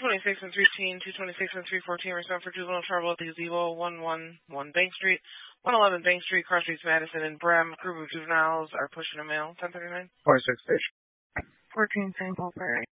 226 and 313, 226 and 314, reserved for juvenile trouble at the gazebo, 111 Bank Street, 111 Bank Street, Cross Streets, Madison, and Bram. Group of juveniles are pushing a mail. 1039. 26 station. 14 St. Paul Prairie.